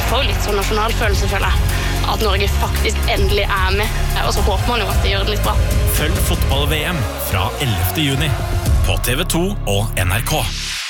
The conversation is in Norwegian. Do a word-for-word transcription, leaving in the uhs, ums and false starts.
får jo litt sånn nasjonalfølelse, føler jeg. At Norge faktisk endelig er med. Og så håper man jo at det gjør det litt bra. Følg fotball-V M fra ellevte juni på T V to og N R K.